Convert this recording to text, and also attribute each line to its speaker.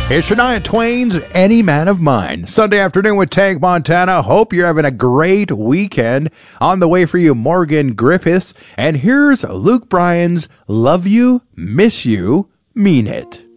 Speaker 1: It's Shania Twain's Any Man of Mine. Sunday afternoon with Tank Montana. Hope you're having a great weekend. On the way for you, Morgan Griffiths. And here's Luke Bryan's Love You, Miss You, Mean It.